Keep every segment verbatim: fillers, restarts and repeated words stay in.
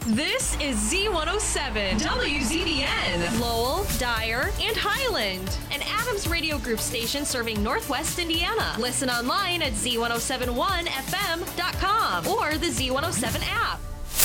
This is Z one oh seven, W Z B N, Lowell, Dyer, and Highland, an Adams Radio Group station serving Northwest Indiana. Listen online at Z one oh seven one F M dot com or the Z one oh seven app.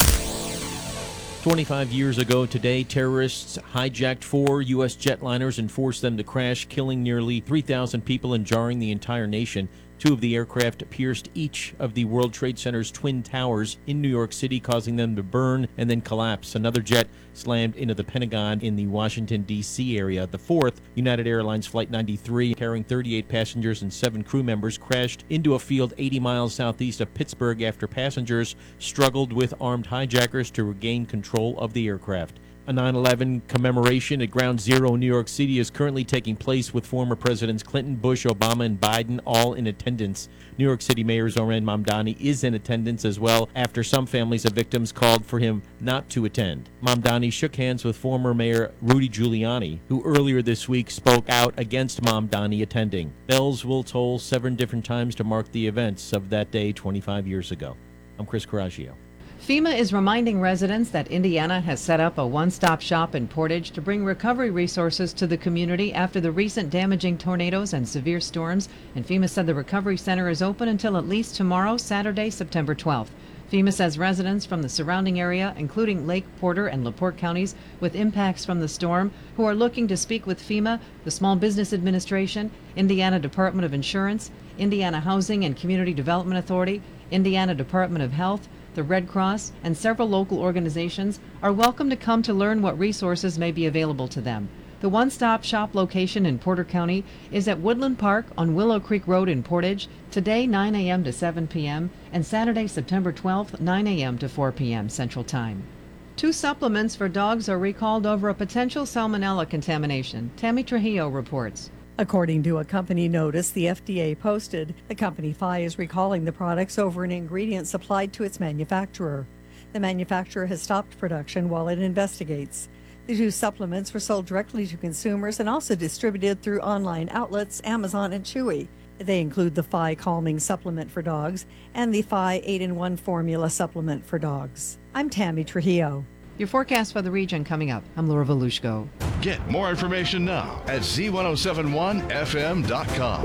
twenty-five years ago today, terrorists hijacked four U S jetliners and forced them to crash, killing nearly three thousand people and jarring the entire nation. Two of the aircraft pierced each of the World Trade Center's twin towers in New York City, causing them to burn and then collapse. Another jet slammed into the Pentagon in the Washington, D C area. The fourth, United Airlines Flight ninety-three, carrying thirty-eight passengers and seven crew members, crashed into a field eighty miles southeast of Pittsburgh after passengers struggled with armed hijackers to regain control of the aircraft. A nine eleven commemoration at Ground Zero in New York City is currently taking place with former Presidents Clinton, Bush, Obama, and Biden all in attendance. New York City Mayor Zohran Mamdani is in attendance as well after some families of victims called for him not to attend. Mamdani shook hands with former Mayor Rudy Giuliani, who earlier this week spoke out against Mamdani attending. Bells will toll seven different times to mark the events of that day twenty-five years ago. I'm Chris Coraggio. FEMA is reminding residents that Indiana has set up a one-stop shop in Portage to bring recovery resources to the community after the recent damaging tornadoes and severe storms, and FEMA said the recovery center is open until at least tomorrow, Saturday, September twelfth. FEMA says residents from the surrounding area, including Lake Porter and LaPorte counties with impacts from the storm, who are looking to speak with FEMA, the Small Business Administration, Indiana Department of Insurance, Indiana Housing and Community Development Authority, Indiana Department of Health, the Red Cross, and several local organizations are welcome to come to learn what resources may be available to them. The one-stop shop location in Porter County is at Woodland Park on Willow Creek Road in Portage, today nine a.m. to seven p.m. and Saturday, September twelfth, nine a.m. to four p.m. Central Time. Two supplements for dogs are recalled over a potential salmonella contamination. Tammy Trujillo reports. According to a company notice the F D A posted, the company F I is recalling the products over an ingredient supplied to its manufacturer. The manufacturer has stopped production while it investigates. The two supplements were sold directly to consumers and also distributed through online outlets, Amazon and Chewy. They include the F I Calming Supplement for Dogs and the F I eight in one Formula Supplement for Dogs. I'm Tammy Trujillo. Your forecast for the region coming up. I'm Laura Volushko. Get more information now at Z one oh seven one F M dot com.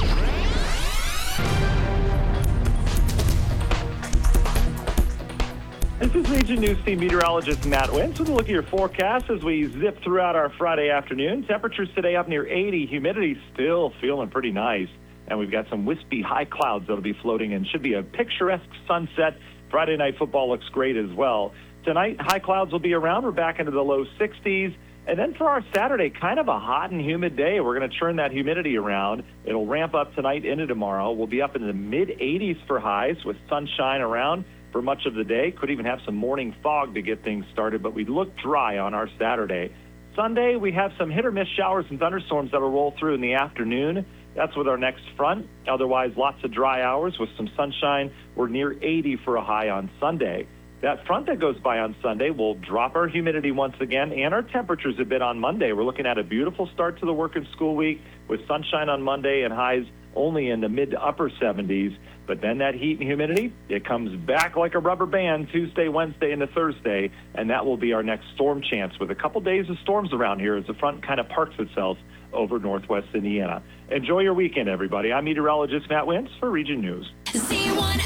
This is Region News Team meteorologist Matt Wentz with a look at your forecast as we zip throughout our Friday afternoon. Temperatures today up near eighty. Humidity still feeling pretty nice. And we've got some wispy high clouds that'll be floating in. Should be a picturesque sunset. Friday night football looks great as well. Tonight, high clouds will be around. We're back into the low sixties. And then for our Saturday, kind of a hot and humid day. We're going to turn that humidity around. It'll ramp up tonight into tomorrow. We'll be up in the mid-eighties for highs with sunshine around for much of the day. Could even have some morning fog to get things started, but we look dry on our Saturday. Sunday, we have some hit-or-miss showers and thunderstorms that will roll through in the afternoon. That's with our next front. Otherwise, lots of dry hours with some sunshine. We're near eighty for a high on Sunday. That front that goes by on Sunday will drop our humidity once again and our temperatures a bit on Monday. We're looking at a beautiful start to the work and school week with sunshine on Monday and highs only in the mid to upper seventies. But then that heat and humidity, it comes back like a rubber band Tuesday, Wednesday, into Thursday, and that will be our next storm chance with a couple days of storms around here as the front kind of parks itself over northwest Indiana. Enjoy your weekend, everybody. I'm meteorologist Matt Wentz for Region News.